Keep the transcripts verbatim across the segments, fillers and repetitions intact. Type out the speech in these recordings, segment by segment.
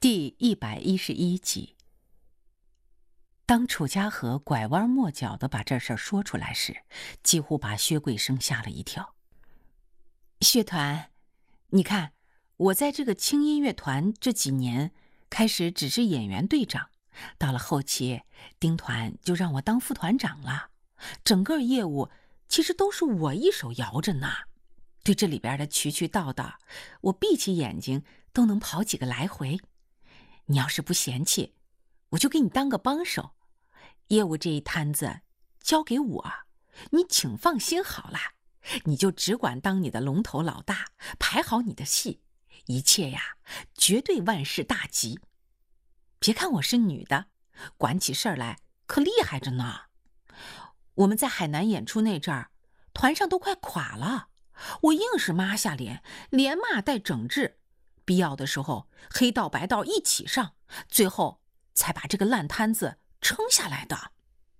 第一百一十一集。当楚家和拐弯抹角地把这事儿说出来时，几乎把薛桂生吓了一跳。薛团，你看，我在这个轻音乐团这几年，开始只是演员队长，到了后期，丁团就让我当副团长了，整个业务其实都是我一手摇着呢。对这里边的渠渠道道，我闭起眼睛都能跑几个来回。你要是不嫌弃，我就给你当个帮手，业务这一摊子交给我，你请放心好了，你就只管当你的龙头老大，排好你的戏，一切呀绝对万事大吉。别看我是女的，管起事儿来可厉害着呢。我们在海南演出那阵儿，团上都快垮了，我硬是抹下脸，连骂带整治，必要的时候黑道白道一起上，最后才把这个烂摊子撑下来的。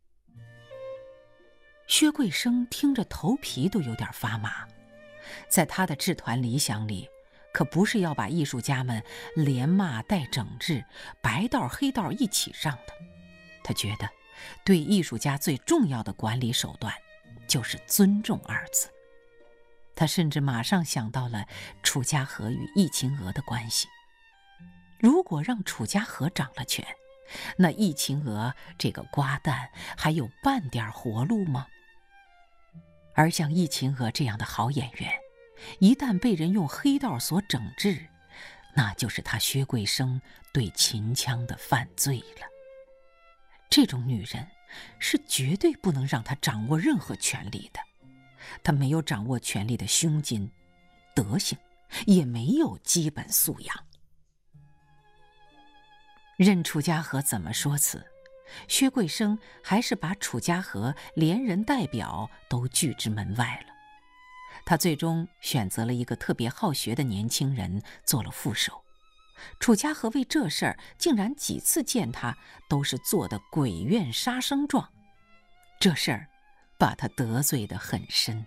薛桂生听着头皮都有点发麻，在他的制团理想里，可不是要把艺术家们连骂带整治，白道黑道一起上的。他觉得对艺术家最重要的管理手段就是尊重二字。他甚至马上想到了楚家和与易秦娥的关系。如果让楚家和掌了权，那易秦娥这个瓜蛋还有半点活路吗？而像易秦娥这样的好演员，一旦被人用黑道所整治，那就是他薛桂生对秦腔的犯罪了。这种女人是绝对不能让她掌握任何权力的。她没有掌握权力的胸襟、德行，也没有基本素养。任楚家和怎么说辞，薛桂生还是把楚家和连人代表都拒之门外了。他最终选择了一个特别好学的年轻人做了副手。楚家和为这事儿竟然几次见他都是做的鬼怨杀生状，这事儿把他得罪得很深。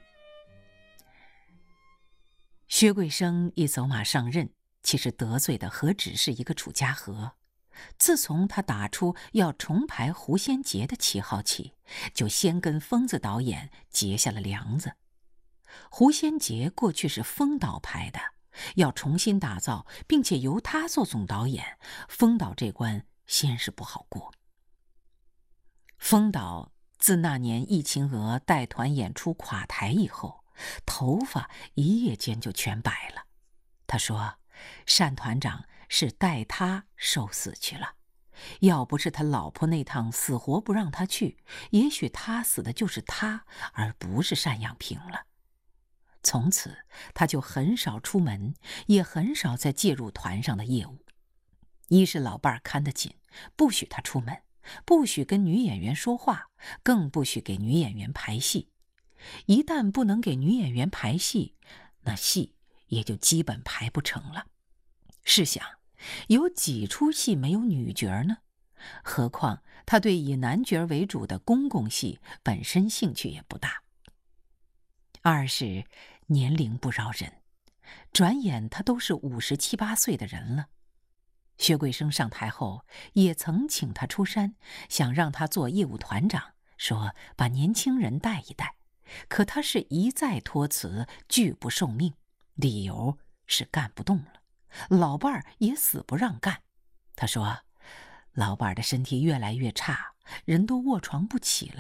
薛桂生一走马上任，其实得罪的何止是一个楚家和。自从他打出要重排狐仙节的旗号起，就先跟疯子导演结下了梁子。狐仙节过去是疯导拍的，要重新打造，并且由他做总导演，疯导这关先是不好过。疯导自那年易秦娥带团演出垮台以后，头发一夜间就全白了。他说单团长是带他受死去了，要不是他老婆那趟死活不让他去，也许他死的就是他，而不是单养平了。从此他就很少出门，也很少再介入团上的业务。一是老伴儿看得紧，不许他出门，不许跟女演员说话，更不许给女演员排戏。一旦不能给女演员排戏，那戏也就基本排不成了。试想，有几出戏没有女角呢？何况他对以男角为主的公共戏本身兴趣也不大。二是年龄不饶人，转眼他都是五十七八岁的人了。薛桂生上台后也曾请他出山，想让他做业务团长，说把年轻人带一带，可他是一再托辞，拒不受命，理由是干不动了，老伴儿也死不让干。他说老伴儿的身体越来越差，人都卧床不起了。